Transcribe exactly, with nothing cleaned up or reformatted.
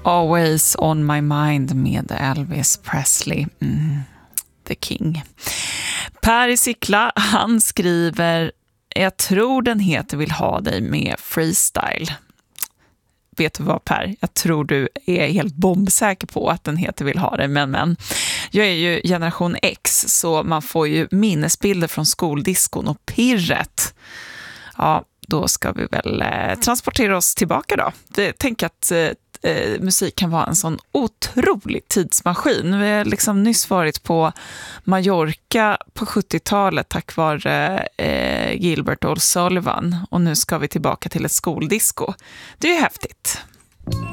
Always on my mind med Elvis Presley, mm, the king. Per i Sickla, han skriver: jag tror den heter Vill ha dig med freestyle. Vet du vad, Per? Jag tror du är helt bombsäker på att den heter Vill ha dig, men men. Jag är ju generation X, så man får ju minnesbilder från skoldiskon och pirret. Ja, då ska vi väl eh, transportera oss tillbaka då. Jag tänker att eh, eh, musik kan vara en sån otrolig tidsmaskin. Vi har liksom nyss varit på Mallorca på sjuttiotalet tack vare eh, Gilbert och Sullivan, och nu ska vi tillbaka till ett skoldisco. Det är ju häftigt.